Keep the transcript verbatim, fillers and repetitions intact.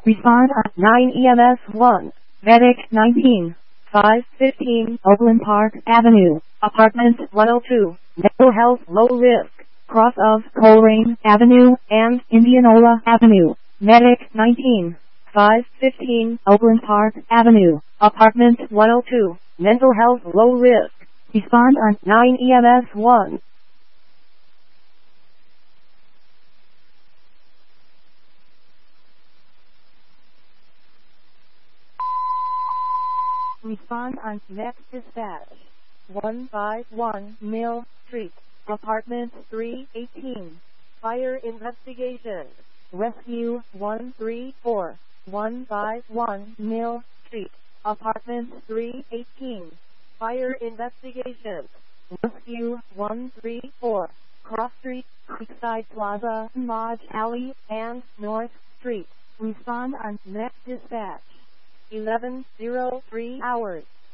Respond on nine E M S one. Medic nineteen. five fifteen Oakland Park Avenue, Apartment one oh two, Mental Health Low Risk, cross of Coleraine Avenue and Indianola Avenue. Medic nineteen. five fifteen Oakland Park Avenue, Apartment one oh two, Mental Health Low Risk. Respond on nine E M S one. Respond on next dispatch. one five one Mill Street, Apartment three eighteen. Fire investigation. Rescue one three four. one five one Mill Street, Apartment three eighteen. Fire investigation. Rescue one three four. Cross Street, Creekside Plaza, Maj Alley, and North Street. Respond on next dispatch. eleven oh three hours.